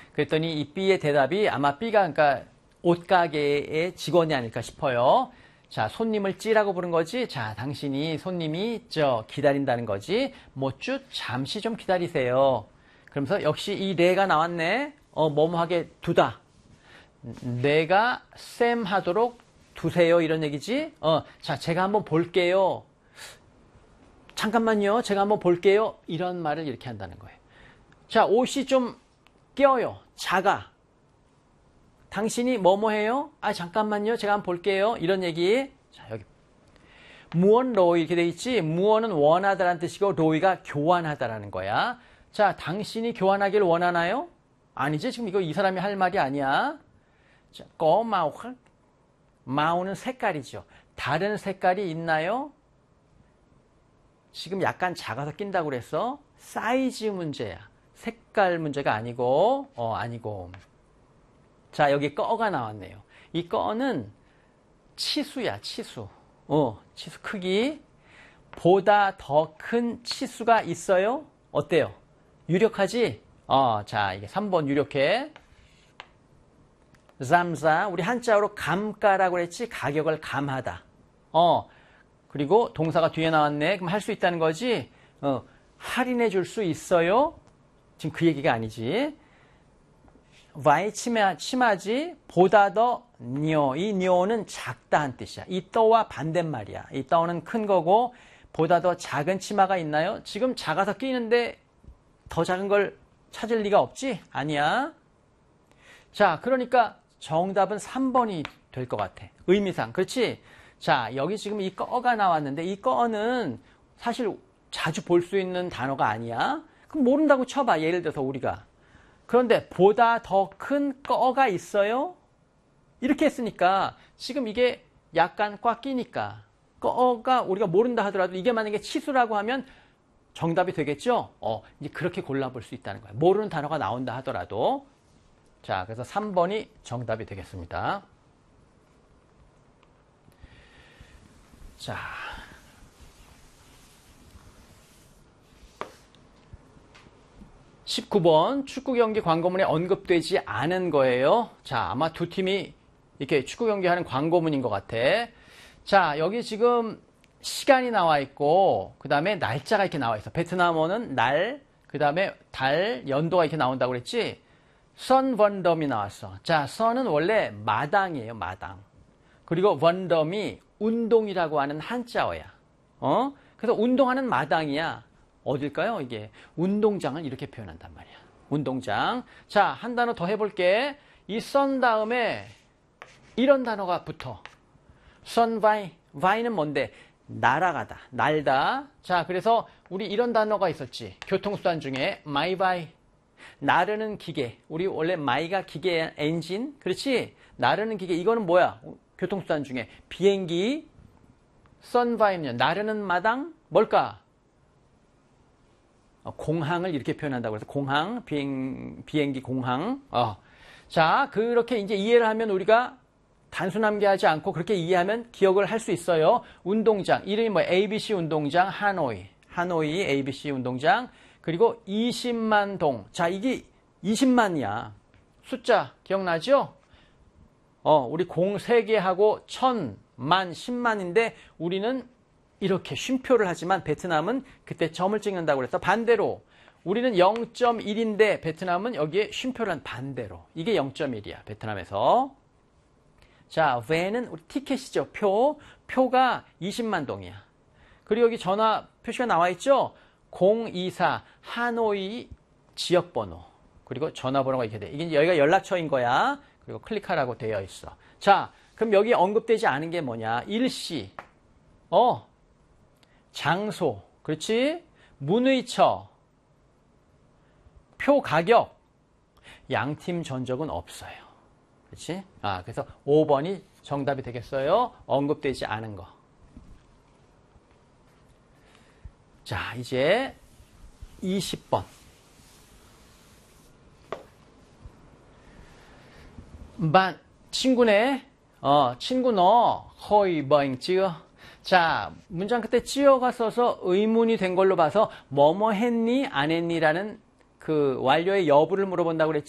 그랬더니 이 B의 대답이 아마 B가 그러니까 옷가게의 직원이 아닐까 싶어요. 자, 손님을 찌라고 부른 거지. 자, 당신이 손님이 기다린다는 거지. 뭐쭈 잠시 좀 기다리세요. 그러면서 역시 이 레가 나왔네. 뭐뭐하게 두다. 내가 쌤 하도록 두세요. 이런 얘기지. 자, 제가 한번 볼게요. 잠깐만요. 제가 한번 볼게요. 이런 말을 이렇게 한다는 거예요. 자, 옷이 좀 껴요. 작아. 당신이 뭐뭐 해요? 아, 잠깐만요. 제가 한번 볼게요. 이런 얘기. 자, 여기. 무언 로이 이렇게 돼 있지? 무언은 원하다라는 뜻이고 로이가 교환하다라는 거야. 자, 당신이 교환하기를 원하나요? 아니지. 지금 이거 이 사람이 할 말이 아니야. 자, 마우. 마우는 색깔이죠. 다른 색깔이 있나요? 지금 약간 작아서 낀다고 그랬어. 사이즈 문제야. 색깔 문제가 아니고, 아니고. 자, 여기 꺼가 나왔네요. 이 꺼는 치수야, 치수. 치수 크기. 보다 더 큰 치수가 있어요? 어때요? 유력하지? 자, 이게 3번 유력해. 잠사. 우리 한자어로 감가라고 그랬지? 가격을 감하다. 그리고 동사가 뒤에 나왔네. 그럼 할 수 있다는 거지? 할인해 줄 수 있어요? 지금 그 얘기가 아니지. 와이 치마지 보다 더 뇨. 이 뇨는 작다한 뜻이야. 이 떠와 반대말이야. 이 떠는 큰 거고 보다 더 작은 치마가 있나요? 지금 작아서 끼는데 더 작은 걸 찾을 리가 없지? 아니야. 자, 그러니까 정답은 3번이 될 것 같아. 의미상. 그렇지? 자, 여기 지금 이 꺼가 나왔는데 이 꺼는 사실 자주 볼 수 있는 단어가 아니야. 그럼 모른다고 쳐봐. 예를 들어서 우리가. 그런데 보다 더 큰 꺼가 있어요? 이렇게 했으니까 지금 이게 약간 꽉 끼니까 꺼가 우리가 모른다 하더라도 이게 만약에 치수라고 하면 정답이 되겠죠? 이제 그렇게 골라볼 수 있다는 거야. 모르는 단어가 나온다 하더라도. 자, 그래서 3번이 정답이 되겠습니다. 자. 19번 축구 경기 광고문에 언급되지 않은 거예요. 자, 아마 두 팀이 이렇게 축구 경기하는 광고문인 것 같아. 자, 여기 지금 시간이 나와 있고 그 다음에 날짜가 이렇게 나와 있어. 베트남어는 날, 그 다음에 달, 연도가 이렇게 나온다고 그랬지. 선 번덤이 나왔어. 자, 선은 원래 마당이에요. 마당. 그리고 번덤이 운동이라고 하는 한자어야. 그래서 운동하는 마당이야. 어딜까요? 이게 운동장을 이렇게 표현한단 말이야. 운동장. 자, 한 단어 더 해볼게. 이 선 다음에 이런 단어가 붙어. 선바이. 바이는 뭔데? 날아가다. 날다. 자, 그래서 우리 이런 단어가 있었지. 교통수단 중에 마이바이. 나르는 기계. 우리 원래 마이가 기계 엔진. 그렇지? 나르는 기계. 이거는 뭐야? 교통수단 중에 비행기. 선바이는요. 나르는 마당. 뭘까? 공항을 이렇게 표현한다고 해서 공항, 비행기 공항. 자, 그렇게 이제 이해를 하면 우리가 단순함게 하지 않고 그렇게 이해하면 기억을 할 수 있어요. 운동장. 이름이 뭐 ABC 운동장, 하노이 ABC 운동장. 그리고 20만 동. 자, 이게 20만이야. 숫자 기억나죠? 우리 공 3개하고 1000만, 10만인데 우리는 이렇게 쉼표를 하지만 베트남은 그때 점을 찍는다고 그래서 반대로 우리는 0.1인데 베트남은 여기에 쉼표를 한 반대로. 이게 0.1이야. 베트남에서. 자, 왜는 우리 티켓이죠. 표가 20만 동이야. 그리고 여기 전화 표시가 나와 있죠. 024 하노이 지역번호. 그리고 전화번호가 이렇게 돼. 이게 여기가 연락처인 거야. 그리고 클릭하라고 되어 있어. 자, 그럼 여기 언급되지 않은 게 뭐냐? 일시. 장소, 그렇지? 문의처, 표 가격, 양팀 전적은 없어요. 그렇지? 그래서 5번이 정답이 되겠어요. 언급되지 않은 거. 자, 이제 20번. 친구네, 친구 너, 허이 버잉 찌어. 자, 문장 끝에 찌어가 써서 의문이 된 걸로 봐서 뭐뭐 했니? 안 했니? 라는 그 완료의 여부를 물어본다고 그랬지.